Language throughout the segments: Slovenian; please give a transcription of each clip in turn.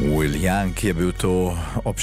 Wiljank je bil to ob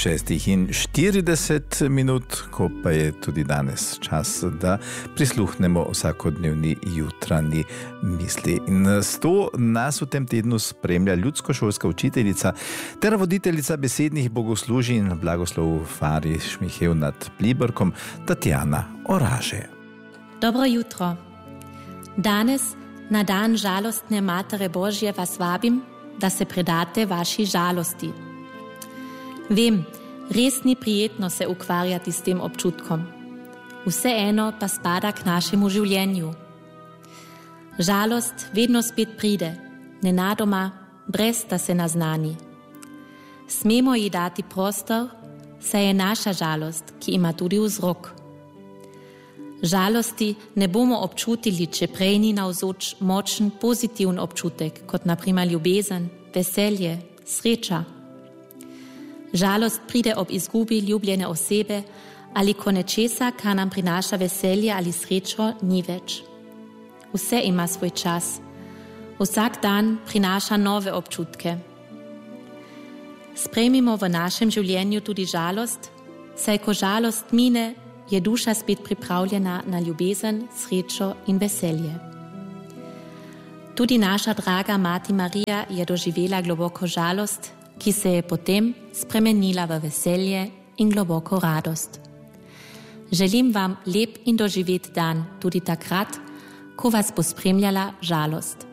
6:40, ko pa je tudi danes čas, da prisluhnemo vsakodnevni jutranji misli. In s to nas v tem tednu spremlja ljudskošolska učiteljica ter voditeljica besednih bogoslužij in blagoslov Fariš Mihev nad Pliberkom, Tatjana Oraže. Dobro jutro. Danes, na dan žalostne Matere Božje, vas vabim, da se predate vaši žalosti. Vem, res ni prijetno se ukvarjati s tem občutkom. Vseeno pa spada k našemu življenju. Žalost vedno spet pride, nenadoma, brez da se naznani. Smemo ji dati prostor, saj je naša žalost, ki ima tudi vzrok. Žalosti ne bomo občutili, če prej ni navzoč močen pozitiven občutek, kot na primer ljubezen, veselje, sreča. Žalost pride ob izgubi ljubljene osebe ali ko nečesa, kar nam prinaša veselje ali srečo, ni več. Vse ima svoj čas. Vsak dan prinaša nove občutke. Sprejmimo v našem življenju tudi žalost, saj ko žalost mine, je duša spet pripravljena na ljubezen, srečo in veselje. Tudi naša draga Mati Marija je doživela globoko žalost, ki se je potem spremenila v veselje in globoko radost. Želim vam lep in doživet dan tudi takrat, ko vas bo spremljala žalost.